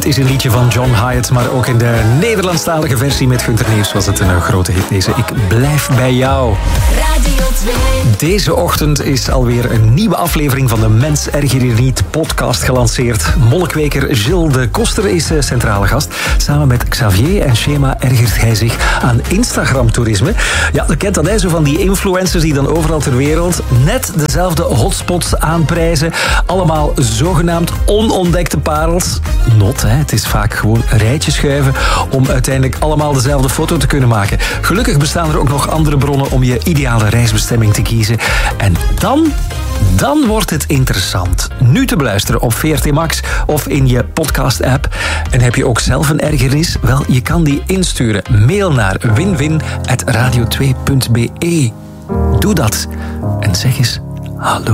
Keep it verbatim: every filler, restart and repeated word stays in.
Het is een liedje van John Hiatt, maar ook in de Nederlandstalige versie met Gunther Neefs was het een grote hit. Deze Ik blijf bij jou. Radio twee. Deze ochtend is alweer een nieuwe aflevering van de Mens Erger Je Niet podcast gelanceerd. Mollekweker Gilles de Koster is centrale gast. Samen met Xavier en Shema ergert hij zich aan Instagram-toerisme. Ja, je kent dat, hè? Zo van die influencers die dan overal ter wereld net dezelfde hotspots aanprijzen. Allemaal zogenaamd onontdekte parels. Not, hè? Het is vaak gewoon rijtjes schuiven om uiteindelijk allemaal dezelfde foto te kunnen maken. Gelukkig bestaan er ook nog andere bronnen om je ideale reisbestemming te kiezen. En dan, dan wordt het interessant. Nu te beluisteren op V R T Max of in je podcast-app. En heb je ook zelf een ergernis? Wel, je kan die insturen. Mail naar winwin at radio twee punt be. Doe dat en zeg eens hallo.